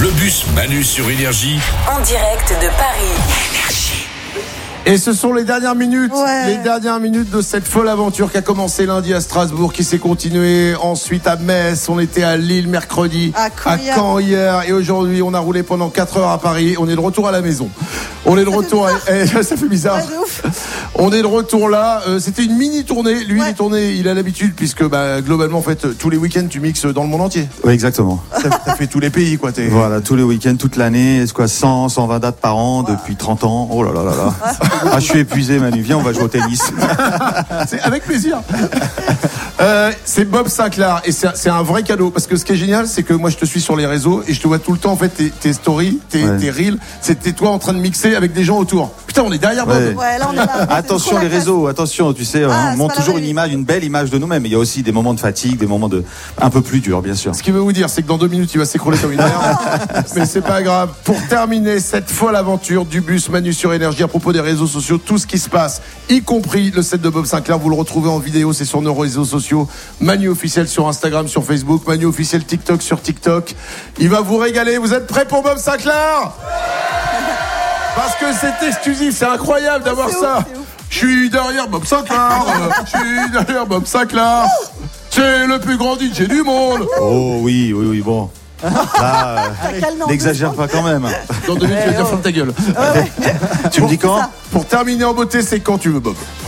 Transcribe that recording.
Le bus Manu sur Énergie. En direct de Paris. Et ce sont les dernières minutes, de cette folle aventure qui a commencé lundi à Strasbourg, qui s'est continuée ensuite à Metz. On était à Lille mercredi, à Caen hier, et aujourd'hui on a roulé pendant 4 heures à Paris. On est de retour à la maison. On est de retour. Ça fait bizarre. On est de retour là. C'était une mini tournée. Lui, les tournées, il a l'habitude puisque globalement, en fait, tous les week-ends, tu mixes dans le monde entier. Oui, exactement. T'as fait tous les pays, quoi. Voilà, tous les week-ends, toute l'année. C'est quoi, 100, 120 dates par an depuis 30 ans. Oh là là là là. Ah, je suis épuisé, Manu. Viens, on va jouer au tennis. C'est avec plaisir. C'est Bob Sinclair et c'est un vrai cadeau parce que ce qui est génial, c'est que moi je te suis sur les réseaux et je te vois tout le temps en fait tes stories, tes reels. C'était toi en train de mixer avec des gens autour. Putain, on est derrière Bob. Ouais, là on est là. Attention les réseaux, attention. Tu sais, on montre toujours une belle image de nous-mêmes. Il y a aussi des moments de fatigue, des moments un peu plus durs, bien sûr. Ce qui veut vous dire, c'est que dans 2 minutes, il va s'écrouler comme une merde. Mais c'est pas grave. Pour terminer cette folle aventure du bus Manu sur Énergie à propos des réseaux sociaux, tout ce qui se passe, y compris le set de Bob Sinclair, vous le retrouvez en vidéo, c'est sur nos réseaux sociaux. Manu officiel sur Instagram, sur Facebook, Manu officiel TikTok sur TikTok. Il va vous régaler. Vous êtes prêts pour Bob Sinclair? Parce que c'est exclusif, c'est incroyable d'avoir ça. Je suis derrière Bob Sinclair. C'est le plus grand DJ du monde. Oh oui, bon. Là, n'exagère pas quand même. Dans 2 minutes, tu vas dire ferme ta gueule. Tu me dis quand? Pour terminer en beauté, c'est quand tu veux, Bob.